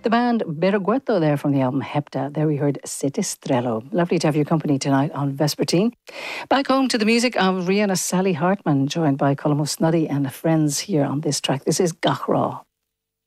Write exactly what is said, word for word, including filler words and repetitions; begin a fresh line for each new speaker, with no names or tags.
The band Bergueto there from the album Hepta. There we heard Sitistrello. Lovely to have your company tonight on Vespertine. Back home to the music of Rihanna Sally Hartman, joined by Colm O'Snuddy and friends here on this track. This is Gachra.